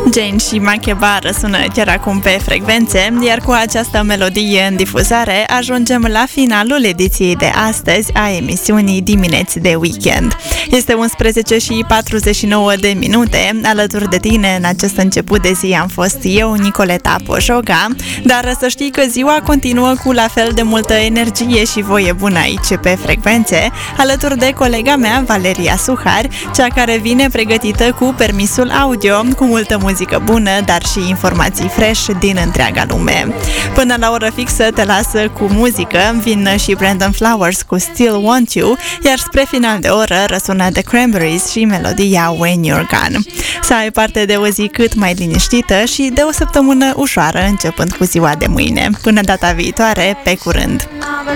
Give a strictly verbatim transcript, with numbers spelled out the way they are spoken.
Jane și Makeba răsună chiar acum pe frecvențe, iar cu această melodie în difuzare ajungem la finalul ediției de astăzi a emisiunii Dimineți de Weekend. Este unsprezece și patruzeci și nouă de minute, alături de tine în acest început de zi am fost eu, Nicoleta Pojoga, dar să știi că ziua continuă cu la fel de multă energie și voie bună aici pe frecvențe, alături de colega mea, Valeria Suhar, cea care vine pregătită cu permisul audio, cu multă muzică bună, dar și informații fresh din întreaga lume. Până la oră fixă te lasă cu muzică, vin și Brandon Flowers cu Still Want You, iar spre final de oră răsună The Cranberries și melodia When You're Gone. Să ai parte de o zi cât mai liniștită și de o săptămână ușoară începând cu ziua de mâine. Până data viitoare, pe curând!